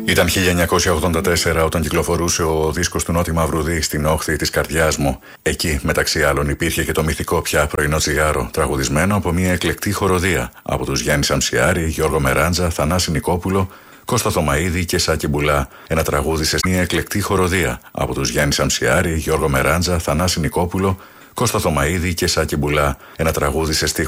Ήταν 1984 όταν κυκλοφορούσε ο δίσκος του Νότι Μαυρουδή στην όχθη της καρδιάς μου. Εκεί, μεταξύ άλλων, υπήρχε και το μυθικό πια πρωινό τσιγάρο, τραγουδισμένο από μια εκλεκτή χοροδία από τους Γιάννη Σαμσιάρη, Γιώργο Μεράντζα, Θανάση Νικόπουλο, Κώστα Θωμαίδη και Σάκη Μπουλά. Ένα τραγούδι σε μια εκλεκτή χοροδία από τους Γιάννη Σαμσιάρη, Γιώργο Μεράντζα, Θανάση Νικόπουλο, Κώστα Θωμαίδη και Σάκη Μπουλά. Ένα τραγούδι σε στίχους